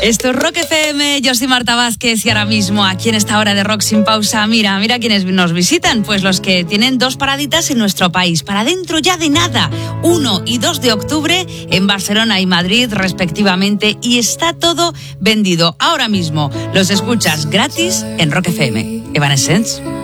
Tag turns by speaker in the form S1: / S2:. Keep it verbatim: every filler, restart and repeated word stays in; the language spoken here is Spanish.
S1: Esto es Rock F M, yo soy Marta Vázquez y ahora mismo aquí en esta hora de Rock Sin Pausa, mira, mira quienes nos visitan, pues los que tienen dos paraditas en nuestro país, para dentro ya de nada, uno y dos de octubre en Barcelona y Madrid respectivamente, y está todo vendido ahora mismo. Los escuchas gratis en Rock F M. Evanescence.